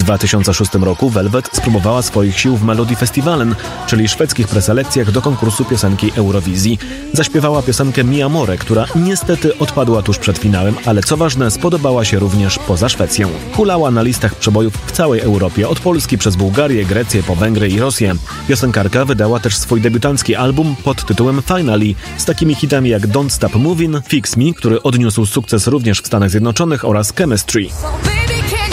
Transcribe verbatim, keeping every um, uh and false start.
dwa tysiące szóstym roku Velvet spróbowała swoich sił w Melodifestivalen, czyli szwedzkich preselekcjach do konkursu piosenki Eurowizji. Zaśpiewała piosenkę Mi Amore, która niestety odpadła tuż przed finałem, ale co ważne, spodobała się również poza Szwecją. Hulała na listach przebojów w całej Europie, od Polski przez Bułgarię, Grecję, po Węgry i Rosję. Piosenkarka wydała też swój debiutancki album pod tytułem Finally, z takimi hitami jak Don't Stop Moving, Fix Me, który odniósł sukces również w Stanach Zjednoczonych, oraz Chemistry.